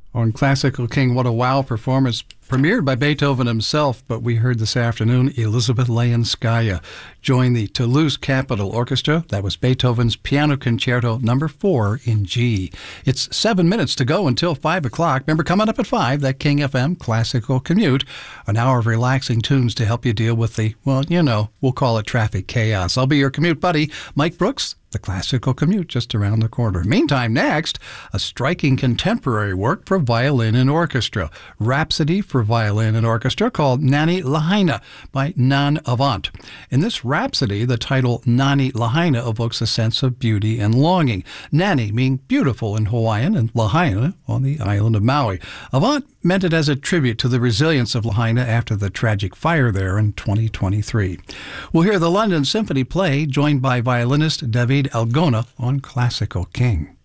On Classical King, what a wow performance, premiered by Beethoven himself, but we heard this afternoon Elizabeth Layenskaya join the Toulouse Capitol Orchestra. That was Beethoven's Piano Concerto No. 4 in G. It's 7 minutes to go until 5 o'clock. Remember, coming up at 5, that King FM Classical Commute, an hour of relaxing tunes to help you deal with the, well, we'll call it traffic chaos. I'll be your commute buddy, Mike Brooks. The Classical Commute just around the corner. Meantime, next, a striking contemporary work for violin and orchestra. Rhapsody for violin and orchestra called Nani Lahaina by Nan Avant. In this rhapsody, the title Nani Lahaina evokes a sense of beauty and longing. Nani meaning beautiful in Hawaiian and Lahaina on the island of Maui. Avant meant it as a tribute to the resilience of Lahaina after the tragic fire there in 2023. We'll hear the London Symphony play, joined by violinist David Algona on Classical King.